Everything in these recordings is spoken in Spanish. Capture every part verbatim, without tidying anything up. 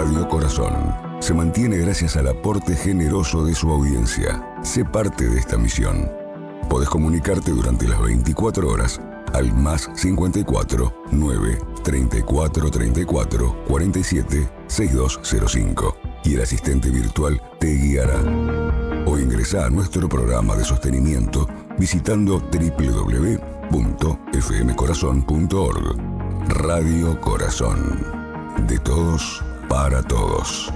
Radio Corazón se mantiene gracias al aporte generoso de su audiencia. Sé parte de esta misión. Podés comunicarte durante las veinticuatro horas al más cincuenta y cuatro, nueve, treinta y cuatro, treinta y cuatro, cuarenta y siete, sesenta y dos cero cinco y el asistente virtual te guiará. O ingresá a nuestro programa de sostenimiento visitando doble u doble u doble u punto f m corazón punto org. Radio Corazón. De todos para todos.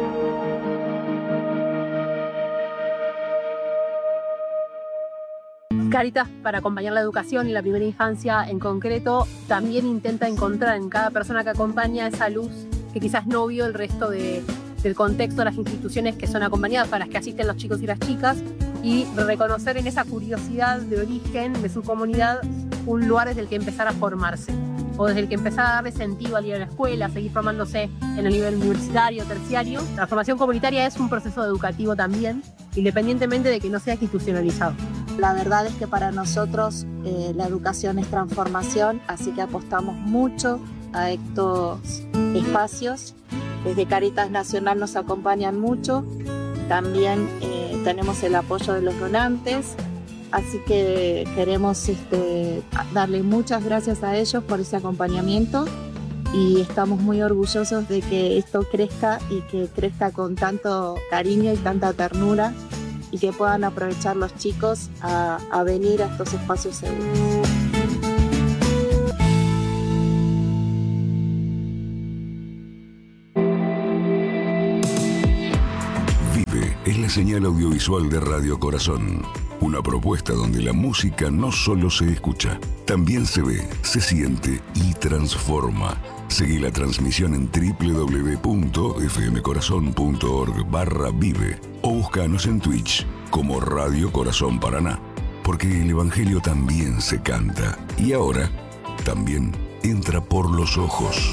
Cáritas, para acompañar la educación y la primera infancia en concreto, también intenta encontrar en cada persona que acompaña esa luz que quizás no vio el resto de, del contexto de las instituciones que son acompañadas, para las que asisten los chicos y las chicas, y reconocer en esa curiosidad de origen de su comunidad un lugar desde el que empezar a formarse, o desde el que empezar a darle sentido al ir a la escuela, a seguir formándose en el nivel universitario, terciario. La formación comunitaria es un proceso educativo también, independientemente de que no sea institucionalizado. La verdad es que para nosotros eh, la educación es transformación, así que apostamos mucho a estos espacios. Desde Cáritas Nacional nos acompañan mucho, también eh, tenemos el apoyo de los donantes, así que queremos este, darle muchas gracias a ellos por ese acompañamiento y estamos muy orgullosos de que esto crezca y que crezca con tanto cariño y tanta ternura, y que puedan aprovechar los chicos a, a venir a estos espacios seguros. Vive es la señal audiovisual de Radio Corazón. Una propuesta donde la música no solo se escucha, también se ve, se siente y transforma. Seguí la transmisión en doble u doble u doble u punto f m corazón punto org barra vive o búscanos en Twitch como Radio Corazón Paraná, porque el Evangelio también se canta y ahora también entra por los ojos.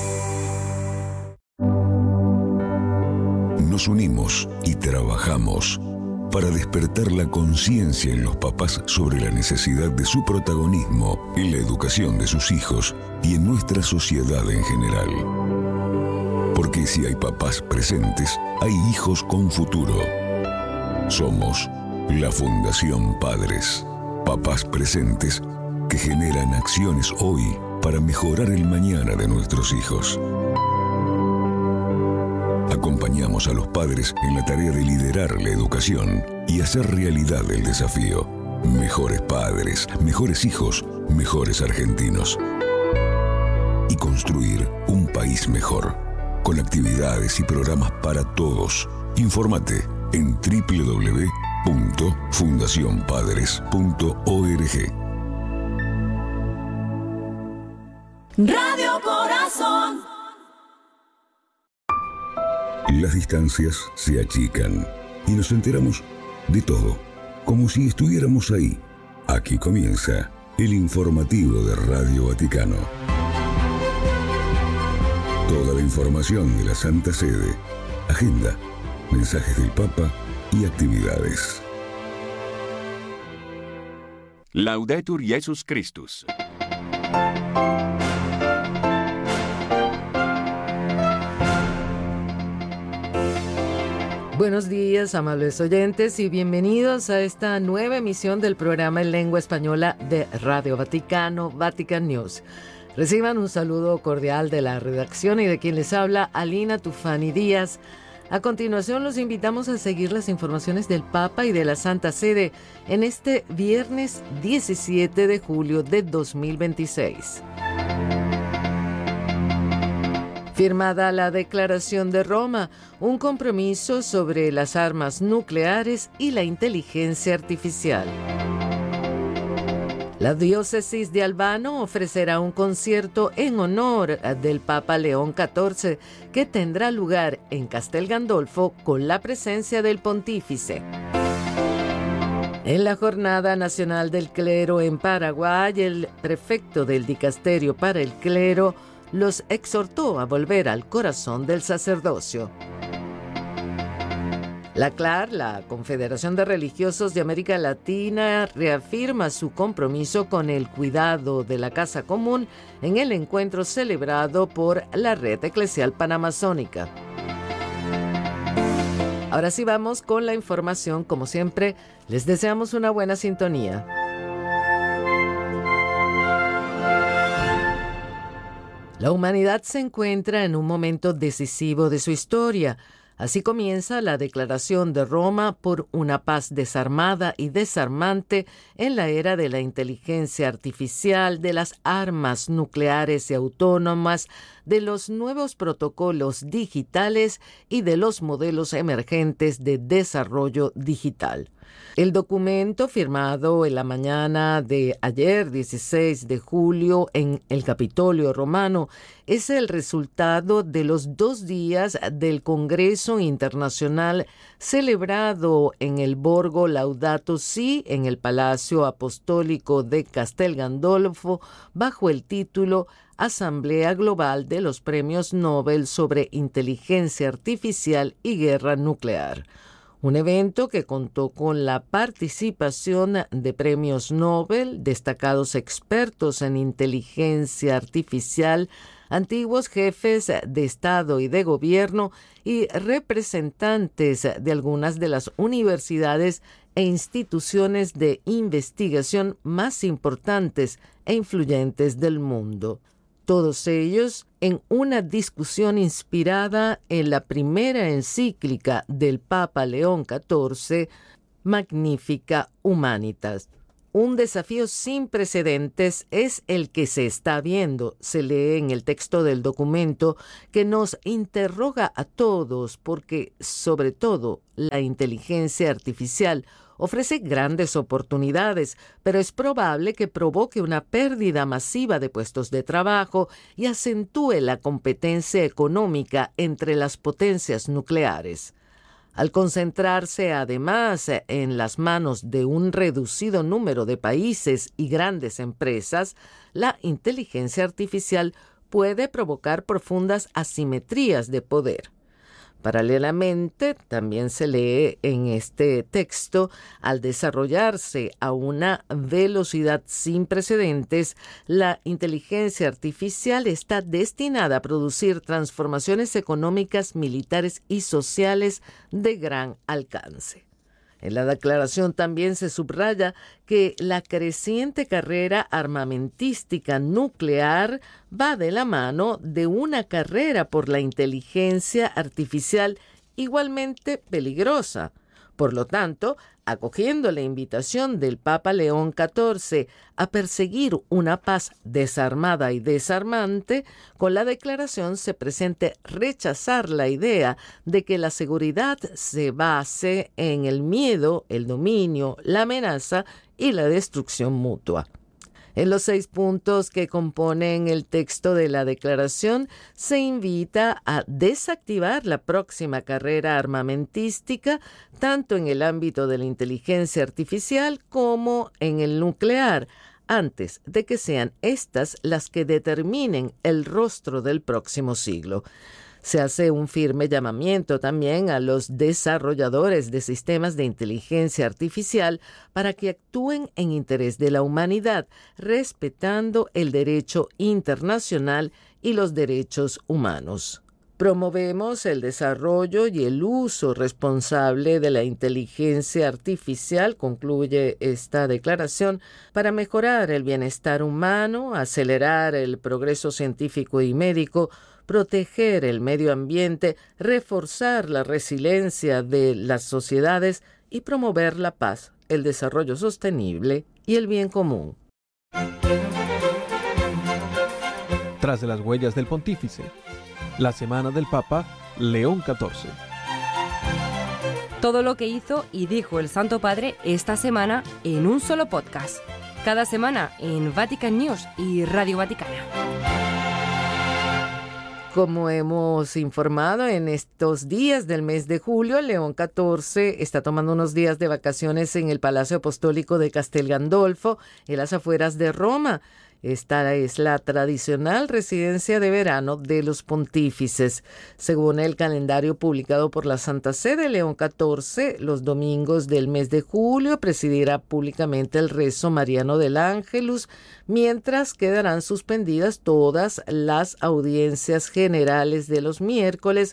Nos unimos y trabajamos para despertar la conciencia en los papás sobre la necesidad de su protagonismo en la educación de sus hijos y en nuestra sociedad en general. Porque si hay papás presentes, hay hijos con futuro. Somos la Fundación Padres, papás presentes que generan acciones hoy para mejorar el mañana de nuestros hijos. Acompañamos a los padres en la tarea de liderar la educación y hacer realidad el desafío. Mejores padres, mejores hijos, mejores argentinos. Y construir un país mejor, con actividades y programas para todos. Infórmate en doble u doble u doble u punto fundación padres punto org. Radio Corazón. Las distancias se achican y nos enteramos de todo, como si estuviéramos ahí. Aquí comienza el informativo de Radio Vaticano. Toda la información de la Santa Sede, agenda, mensajes del Papa y actividades. Laudetur Jesus Christus. Buenos días, amables oyentes, y bienvenidos a esta nueva emisión del programa en lengua española de Radio Vaticano, Vatican News. Reciban un saludo cordial de la redacción y de quien les habla, Alina Tufani Díaz. A continuación, los invitamos a seguir las informaciones del Papa y de la Santa Sede en este viernes diecisiete de julio de dos mil veintiséis. Firmada la Declaración de Roma, un compromiso sobre las armas nucleares y la inteligencia artificial. La diócesis de Albano ofrecerá un concierto en honor del Papa León catorce que tendrá lugar en Castel Gandolfo con la presencia del pontífice. En la Jornada Nacional del Clero en Paraguay, el prefecto del Dicasterio para el Clero los exhortó a volver al corazón del sacerdocio. La C L A R, la Confederación de Religiosos de América Latina, reafirma su compromiso con el cuidado de la casa común en el encuentro celebrado por la Red Eclesial Panamazónica. Ahora sí vamos con la información. Como siempre, les deseamos una buena sintonía. La humanidad se encuentra en un momento decisivo de su historia. Así comienza la Declaración de Roma por una paz desarmada y desarmante en la era de la inteligencia artificial, de las armas nucleares y autónomas, de los nuevos protocolos digitales y de los modelos emergentes de desarrollo digital. El documento firmado en la mañana de ayer, dieciséis de julio, en el Capitolio Romano, es el resultado de los dos días del Congreso Internacional celebrado en el Borgo Laudato Si, en el Palacio Apostólico de Castel Gandolfo, bajo el título Asamblea Global de los Premios Nobel sobre Inteligencia Artificial y Guerra Nuclear. Un evento que contó con la participación de premios Nobel, destacados expertos en inteligencia artificial, antiguos jefes de Estado y de Gobierno y representantes de algunas de las universidades e instituciones de investigación más importantes e influyentes del mundo. Todos ellos en una discusión inspirada en la primera encíclica del Papa León catorce, Magnificat Humanitas. Un desafío sin precedentes es el que se está viendo, se lee en el texto del documento, que nos interroga a todos porque, sobre todo, la inteligencia artificial ofrece grandes oportunidades, pero es probable que provoque una pérdida masiva de puestos de trabajo y acentúe la competencia económica entre las potencias nucleares. Al concentrarse además en las manos de un reducido número de países y grandes empresas, la inteligencia artificial puede provocar profundas asimetrías de poder. Paralelamente, también se lee en este texto, al desarrollarse a una velocidad sin precedentes, la inteligencia artificial está destinada a producir transformaciones económicas, militares y sociales de gran alcance. En la declaración también se subraya que la creciente carrera armamentística nuclear va de la mano de una carrera por la inteligencia artificial igualmente peligrosa. Por lo tanto, acogiendo la invitación del Papa León catorce a perseguir una paz desarmada y desarmante, con la declaración se pretende rechazar la idea de que la seguridad se base en el miedo, el dominio, la amenaza y la destrucción mutua. En los seis puntos que componen el texto de la declaración, se invita a desactivar la próxima carrera armamentística, tanto en el ámbito de la inteligencia artificial como en el nuclear, antes de que sean estas las que determinen el rostro del próximo siglo. Se hace un firme llamamiento también a los desarrolladores de sistemas de inteligencia artificial para que actúen en interés de la humanidad, respetando el derecho internacional y los derechos humanos. Promovemos el desarrollo y el uso responsable de la inteligencia artificial, concluye esta declaración, para mejorar el bienestar humano, acelerar el progreso científico y médico, proteger el medio ambiente, reforzar la resiliencia de las sociedades y promover la paz, el desarrollo sostenible y el bien común. Tras de las huellas del pontífice, la semana del Papa León catorce. Todo lo que hizo y dijo el Santo Padre esta semana en un solo podcast. Cada semana en Vatican News y Radio Vaticana. Como hemos informado, en estos días del mes de julio, León catorce está tomando unos días de vacaciones en el Palacio Apostólico de Castel Gandolfo, en las afueras de Roma. Esta es la tradicional residencia de verano de los pontífices. Según el calendario publicado por la Santa Sede, León catorce, los domingos del mes de julio, presidirá públicamente el rezo mariano del Ángelus, mientras quedarán suspendidas todas las audiencias generales de los miércoles,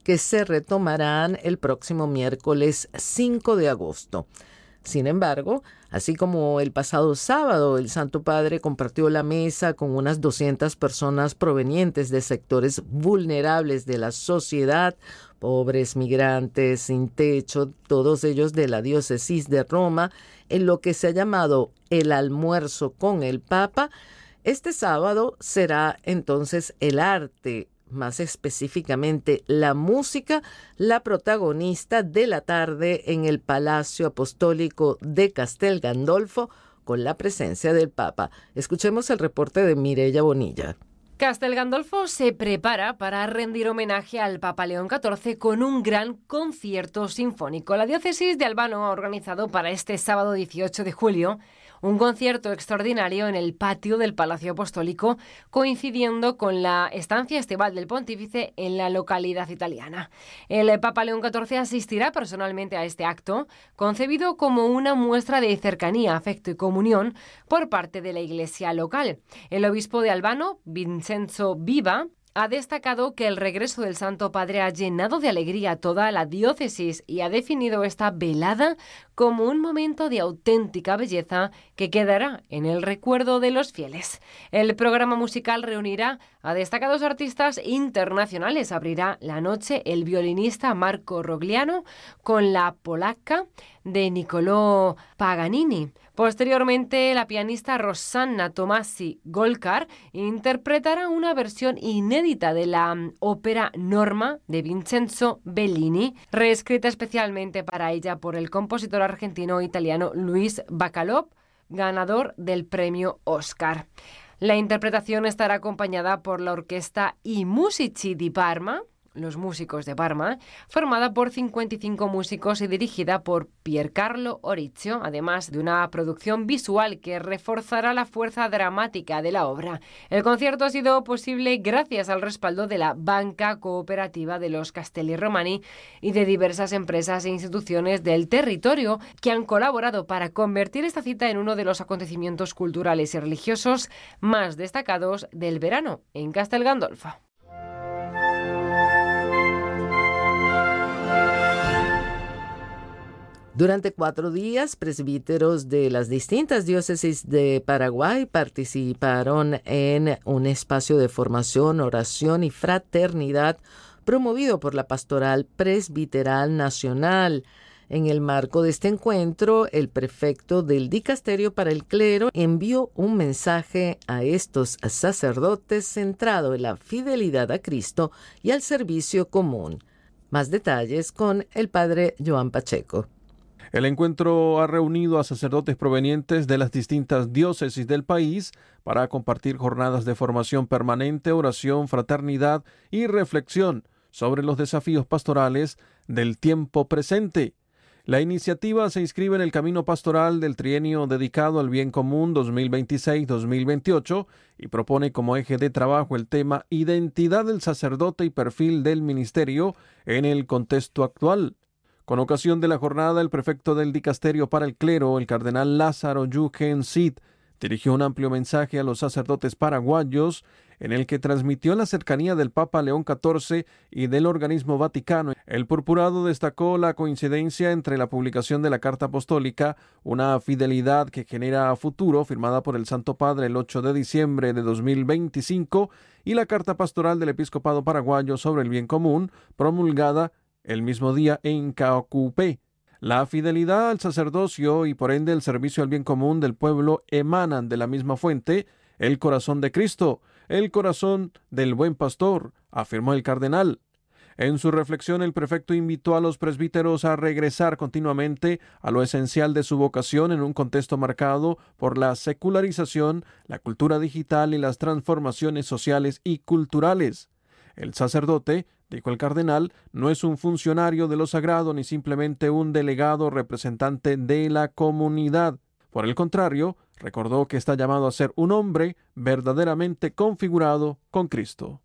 que se retomarán el próximo miércoles cinco de agosto. Sin embargo, así como el pasado sábado, el Santo Padre compartió la mesa con unas doscientas personas provenientes de sectores vulnerables de la sociedad, pobres, migrantes, sin techo, todos ellos de la diócesis de Roma, en lo que se ha llamado el almuerzo con el Papa. Este sábado será entonces el arte, más específicamente la música, la protagonista de la tarde en el Palacio Apostólico de Castel Gandolfo, con la presencia del Papa. Escuchemos el reporte de Mireya Bonilla. Castel Gandolfo se prepara para rendir homenaje al Papa León catorce con un gran concierto sinfónico. La diócesis de Albano ha organizado para este sábado dieciocho de julio un concierto extraordinario en el patio del Palacio Apostólico, coincidiendo con la estancia estival del pontífice en la localidad italiana. El Papa León catorce asistirá personalmente a este acto, concebido como una muestra de cercanía, afecto y comunión por parte de la Iglesia local. El obispo de Albano, Vincenzo Viva, ha destacado que el regreso del Santo Padre ha llenado de alegría a toda la diócesis y ha definido esta velada como un momento de auténtica belleza que quedará en el recuerdo de los fieles. El programa musical reunirá a destacados artistas internacionales. Abrirá la noche el violinista Marco Rogliano con la polacca de Niccolò Paganini. Posteriormente, la pianista Rosanna Tomasi Golkar interpretará una versión inédita de la ópera Norma de Vincenzo Bellini, reescrita especialmente para ella por el compositor argentino-italiano Luis Bacalov, ganador del premio Oscar. La interpretación estará acompañada por la orquesta I Musici di Parma, los músicos de Parma, formada por cincuenta y cinco músicos y dirigida por Piercarlo Orizio, además de una producción visual que reforzará la fuerza dramática de la obra. El concierto ha sido posible gracias al respaldo de la Banca Cooperativa de los Castelli Romani y de diversas empresas e instituciones del territorio que han colaborado para convertir esta cita en uno de los acontecimientos culturales y religiosos más destacados del verano en Castel Gandolfo. Durante cuatro días, presbíteros de las distintas diócesis de Paraguay participaron en un espacio de formación, oración y fraternidad promovido por la Pastoral Presbiteral Nacional. En el marco de este encuentro, el prefecto del Dicasterio para el Clero envió un mensaje a estos sacerdotes centrado en la fidelidad a Cristo y al servicio común. Más detalles con el padre Joan Pacheco. El encuentro ha reunido a sacerdotes provenientes de las distintas diócesis del país para compartir jornadas de formación permanente, oración, fraternidad y reflexión sobre los desafíos pastorales del tiempo presente. La iniciativa se inscribe en el camino pastoral del trienio dedicado al bien común dos mil veintiséis dos mil veintiocho y propone como eje de trabajo el tema Identidad del sacerdote y perfil del ministerio en el contexto actual. Con ocasión de la jornada, el prefecto del Dicasterio para el Clero, el cardenal Lázaro Yugen Cid, dirigió un amplio mensaje a los sacerdotes paraguayos en el que transmitió la cercanía del Papa León catorce y del organismo Vaticano. El purpurado destacó la coincidencia entre la publicación de la Carta Apostólica, una fidelidad que genera futuro, firmada por el Santo Padre el ocho de diciembre de dos mil veinticinco, y la Carta Pastoral del Episcopado Paraguayo sobre el bien común, promulgada el mismo día en Caocupé. La fidelidad al sacerdocio y por ende el servicio al bien común del pueblo emanan de la misma fuente, el corazón de Cristo, el corazón del buen pastor, afirmó el cardenal. En su reflexión, el prefecto invitó a los presbíteros a regresar continuamente a lo esencial de su vocación en un contexto marcado por la secularización, la cultura digital y las transformaciones sociales y culturales. El sacerdote, dijo el cardenal, no es un funcionario de lo sagrado ni simplemente un delegado representante de la comunidad. Por el contrario, recordó que está llamado a ser un hombre verdaderamente configurado con Cristo.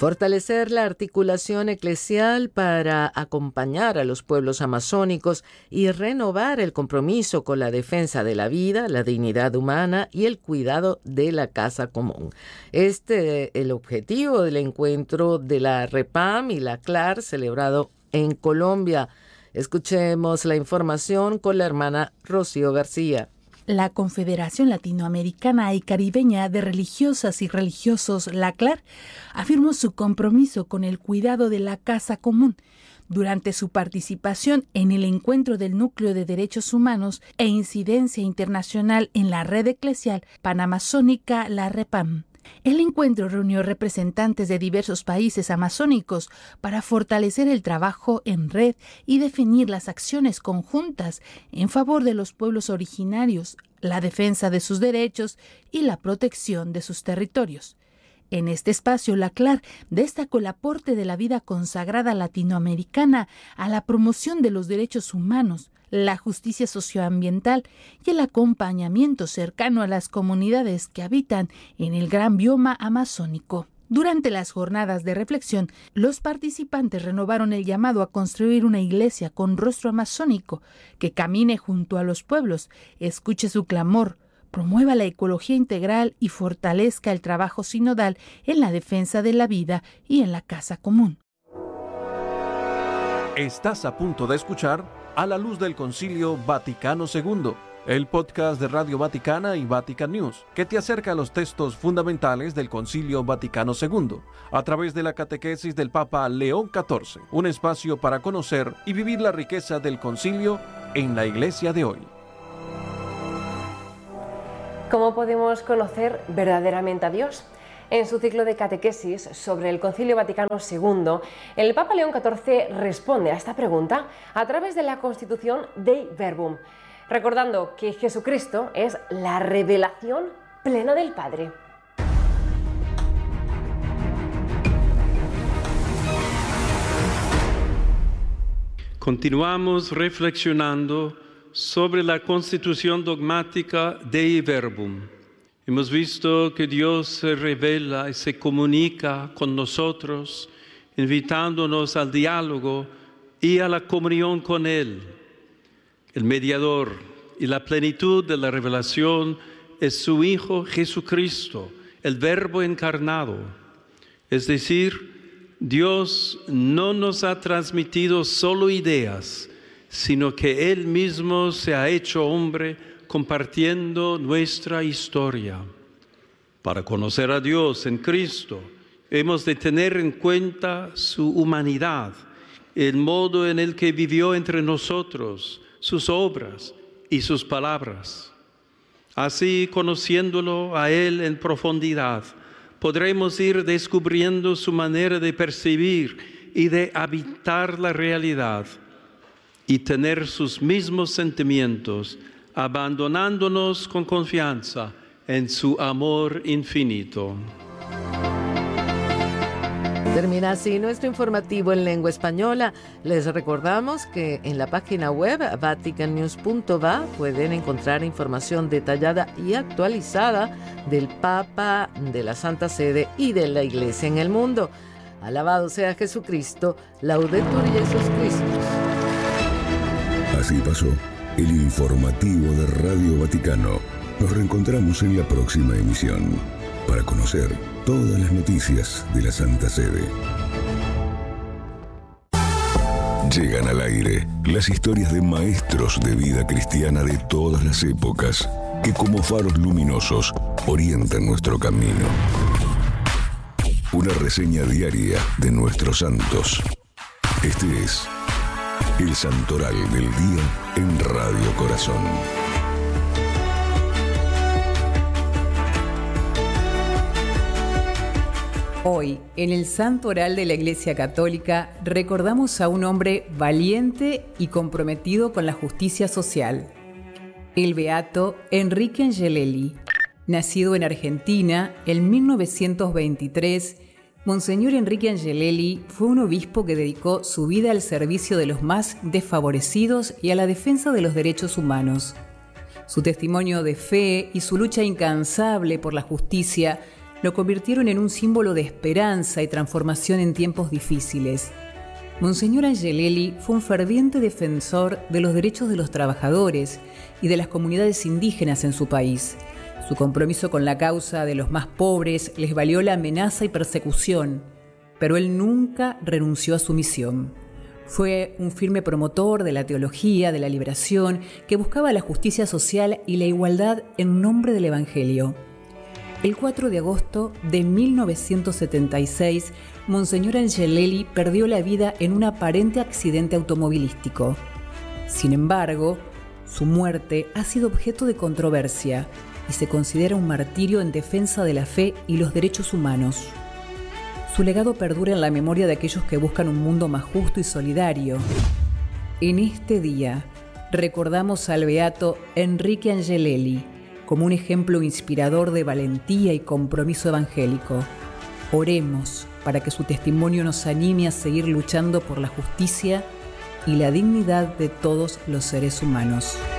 Fortalecer la articulación eclesial para acompañar a los pueblos amazónicos y renovar el compromiso con la defensa de la vida, la dignidad humana y el cuidado de la casa común. Este es el objetivo del encuentro de la REPAM y la C L A R celebrado en Colombia. Escuchemos la información con la hermana Rocío García. La Confederación Latinoamericana y Caribeña de Religiosas y Religiosos, la C L A R, afirmó su compromiso con el cuidado de la casa común durante su participación en el encuentro del Núcleo de Derechos Humanos e Incidencia Internacional en la Red Eclesial Panamazónica, la REPAM. El encuentro reunió representantes de diversos países amazónicos para fortalecer el trabajo en red y definir las acciones conjuntas en favor de los pueblos originarios, la defensa de sus derechos y la protección de sus territorios. En este espacio, la C L A R destacó el aporte de la vida consagrada latinoamericana a la promoción de los derechos humanos, la justicia socioambiental y el acompañamiento cercano a las comunidades que habitan en el gran bioma amazónico. Durante las jornadas de reflexión, los participantes renovaron el llamado a construir una iglesia con rostro amazónico que camine junto a los pueblos, escuche su clamor, promueva la ecología integral y fortalezca el trabajo sinodal en la defensa de la vida y en la casa común. Estás a punto de escuchar A la Luz del Concilio Vaticano segundo, el podcast de Radio Vaticana y Vatican News, que te acerca a los textos fundamentales del Concilio Vaticano segundo, a través de la catequesis del Papa León catorce, un espacio para conocer y vivir la riqueza del concilio en la Iglesia de hoy. ¿Cómo podemos conocer verdaderamente a Dios? En su ciclo de catequesis sobre el Concilio Vaticano segundo, el Papa León catorce responde a esta pregunta a través de la Constitución Dei Verbum, recordando que Jesucristo es la revelación plena del Padre. Continuamos reflexionando sobre la Constitución dogmática Dei Verbum. Hemos visto que Dios se revela y se comunica con nosotros, invitándonos al diálogo y a la comunión con Él. El mediador y la plenitud de la revelación es su Hijo Jesucristo, el Verbo encarnado. Es decir, Dios no nos ha transmitido solo ideas, sino que Él mismo se ha hecho hombre compartiendo nuestra historia. Para conocer a Dios en Cristo, hemos de tener en cuenta su humanidad, el modo en el que vivió entre nosotros, sus obras y sus palabras. Así, conociéndolo a Él en profundidad, podremos ir descubriendo su manera de percibir y de habitar la realidad y tener sus mismos sentimientos, abandonándonos con confianza en su amor infinito. Termina así nuestro informativo en lengua española. Les recordamos que en la página web vatican news punto va pueden encontrar información detallada y actualizada del Papa, de la Santa Sede y de la Iglesia en el mundo. Alabado sea Jesucristo, Laudetur Jesus Christus. Así pasó el informativo de Radio Vaticano. Nos reencontramos en la próxima emisión para conocer todas las noticias de la Santa Sede. Llegan al aire las historias de maestros de vida cristiana de todas las épocas que como faros luminosos orientan nuestro camino. Una reseña diaria de nuestros santos. Este es el Santoral del Día en Radio Corazón. Hoy, en el Santo Oral de la Iglesia Católica, recordamos a un hombre valiente y comprometido con la justicia social, el beato Enrique Angelelli. Nacido en Argentina en mil novecientos veintitrés, Monseñor Enrique Angelelli fue un obispo que dedicó su vida al servicio de los más desfavorecidos y a la defensa de los derechos humanos. Su testimonio de fe y su lucha incansable por la justicia lo convirtieron en un símbolo de esperanza y transformación en tiempos difíciles. Monseñor Angelelli fue un ferviente defensor de los derechos de los trabajadores y de las comunidades indígenas en su país. Su compromiso con la causa de los más pobres les valió la amenaza y persecución, pero él nunca renunció a su misión. Fue un firme promotor de la teología, de la liberación, que buscaba la justicia social y la igualdad en nombre del Evangelio. El cuatro de agosto de mil novecientos setenta y seis, Monseñor Angelelli perdió la vida en un aparente accidente automovilístico. Sin embargo, su muerte ha sido objeto de controversia y se considera un martirio en defensa de la fe y los derechos humanos. Su legado perdura en la memoria de aquellos que buscan un mundo más justo y solidario. En este día, recordamos al beato Enrique Angelelli como un ejemplo inspirador de valentía y compromiso evangélico. Oremos para que su testimonio nos anime a seguir luchando por la justicia y la dignidad de todos los seres humanos.